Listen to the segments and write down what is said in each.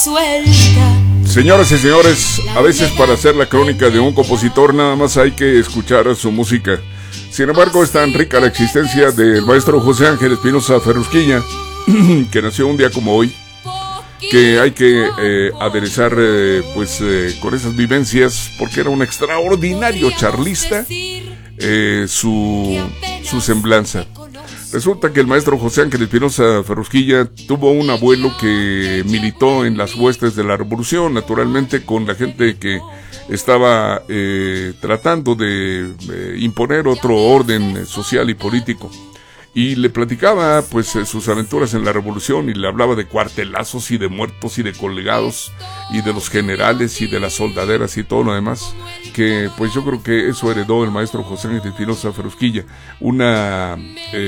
suelta. Señoras y señores, a veces para hacer la crónica de un compositor nada más hay que escuchar su música. Sin embargo, es tan rica la existencia del maestro José Ángel Espinosa Ferrusquilla, que nació un día como hoy, que hay que aderezar con esas vivencias, porque era un extraordinario charlista, su semblanza. Resulta que el maestro José Ángel Espinosa Ferrusquilla tuvo un abuelo que militó en las huestes de la revolución, naturalmente con la gente que estaba tratando de imponer otro orden social y político. Y le platicaba pues sus aventuras en la revolución, y le hablaba de cuartelazos y de muertos y de colgados y de los generales y de las soldaderas y todo lo demás, que pues yo creo que eso heredó el maestro José Ángel Espinosa Ferrusquilla, una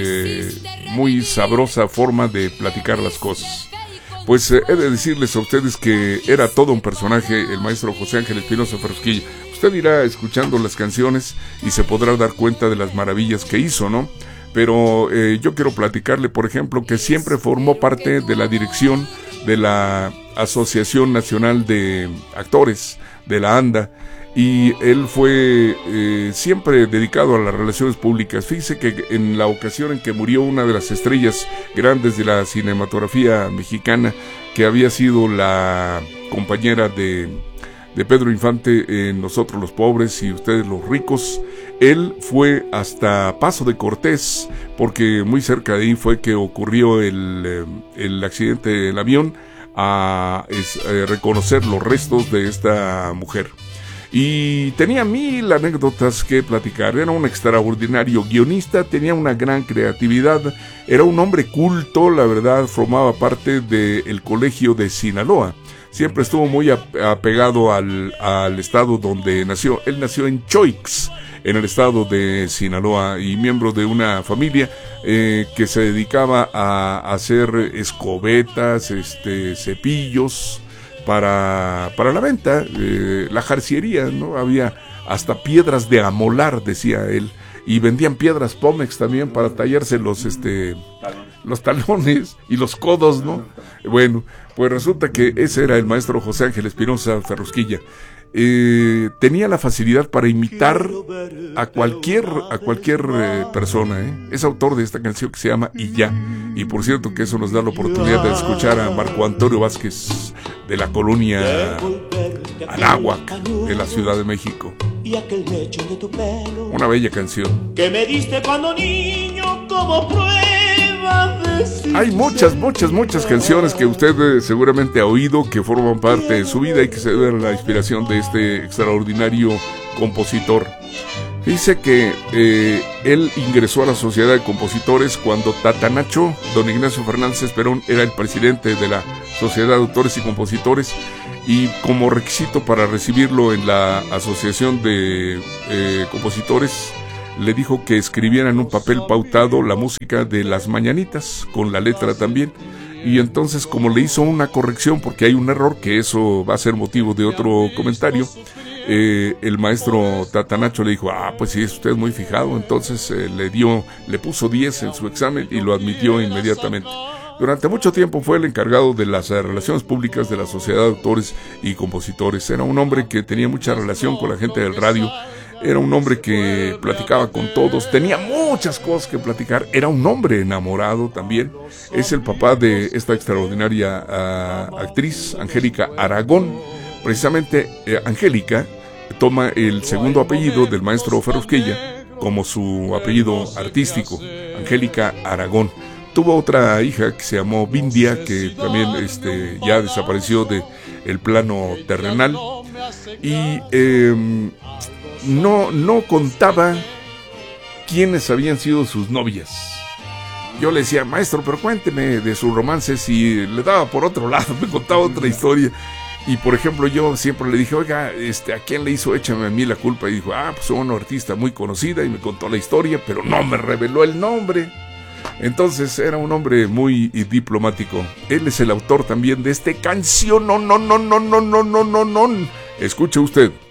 muy sabrosa forma de platicar las cosas. Pues he de decirles a ustedes que era todo un personaje el maestro José Ángel Espinosa Ferrusquilla. Usted irá escuchando las canciones y se podrá dar cuenta de las maravillas que hizo, ¿no? Pero yo quiero platicarle, por ejemplo, que siempre formó parte de la dirección de la Asociación Nacional de Actores, de la ANDA, y él fue siempre dedicado a las relaciones públicas. Fíjese que en la ocasión en que murió una de las estrellas grandes de la cinematografía mexicana, que había sido la compañera de Pedro Infante en Nosotros los Pobres y Ustedes los Ricos, él fue hasta Paso de Cortés, porque muy cerca de ahí fue que ocurrió el accidente del avión, a reconocer los restos de esta mujer. Y tenía 1000 anécdotas que platicar. Era un extraordinario guionista, tenía una gran creatividad, era un hombre culto, la verdad, formaba parte del colegio de Sinaloa. Siempre estuvo muy apegado al estado donde nació. Él nació en Choix, en el estado de Sinaloa, y miembro de una familia que se dedicaba a hacer escobetas, cepillos para la venta, la jarciería, ¿no? Había hasta piedras de amolar, decía él, y vendían piedras pómex también para tallarse los talones y los codos, ¿no? Bueno, pues resulta que ese era el maestro José Ángel Espinosa Ferrusquilla. Tenía la facilidad para imitar a cualquier persona, Es autor de esta canción que se llama Y Ya. Y por cierto que eso nos da la oportunidad de escuchar a Marco Antonio Vázquez, de la colonia Anáhuac, de la Ciudad de México. Una bella canción que me diste cuando niño como prueba de... Hay muchas canciones que usted seguramente ha oído, que forman parte de su vida y que se deben a la inspiración de este extraordinario compositor. Dice que él ingresó a la Sociedad de Compositores cuando Tatanacho, don Ignacio Fernández Esperón, era el presidente de la Sociedad de Autores y Compositores, y como requisito para recibirlo en la Asociación de Compositores, le dijo que escribiera en un papel pautado la música de las mañanitas, con la letra también. Y entonces, como le hizo una corrección, porque hay un error, que eso va a ser motivo de otro comentario, el maestro Tatanacho le dijo, pues sí, es usted muy fijado. Entonces le puso 10 en su examen y lo admitió inmediatamente. Durante mucho tiempo fue el encargado de las relaciones públicas de la Sociedad de Autores y Compositores. Era un hombre que tenía mucha relación con la gente del radio. Era un hombre que platicaba con todos, tenía muchas cosas que platicar, era un hombre enamorado también. Es el papá de esta extraordinaria actriz, Angélica Aragón. Precisamente Angélica toma el segundo apellido del maestro Ferrusquilla como su apellido artístico, Angélica Aragón. Tuvo otra hija que se llamó Vindia, que también ya desapareció del plano terrenal. Y no contaba quiénes habían sido sus novias. Yo le decía, maestro, pero cuénteme de sus romances, y le daba por otro lado, me contaba otra historia. Y por ejemplo, yo siempre le dije, oiga, ¿a quién le hizo Échame a mí la culpa? Y dijo, pues una artista muy conocida, y me contó la historia, pero no me reveló el nombre. Entonces era un hombre muy diplomático. Él es el autor también de este canción. No. Escuche usted.